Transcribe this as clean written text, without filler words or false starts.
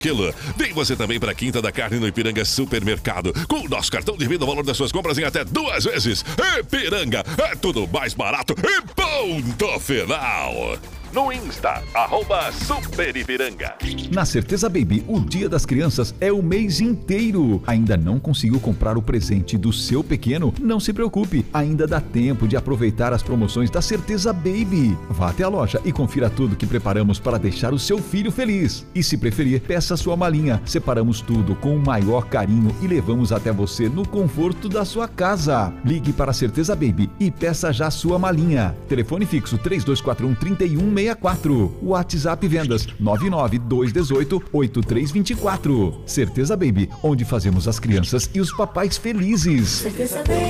quilo. Vem você também para a Quinta da Carne no Ipiranga Supermercado. Com o nosso cartão divida o valor das suas compras em até 2 vezes. Ipiranga, é tudo mais barato e ponto final. No Insta, @SuperIpiranga. Na Certeza Baby, o Dia das Crianças é o mês inteiro. Ainda não conseguiu comprar o presente do seu pequeno? Não se preocupe, ainda dá tempo de aproveitar as promoções da Certeza Baby. Vá até a loja e confira tudo que preparamos para deixar o seu filho feliz. E se preferir, peça sua malinha. Separamos tudo com o maior carinho e levamos até você no conforto da sua casa. Ligue para a Certeza Baby e peça já sua malinha. Telefone fixo 3241-3164. WhatsApp Vendas 99218-8324. Certeza Baby, onde fazemos as crianças e os papais felizes. Certeza Baby.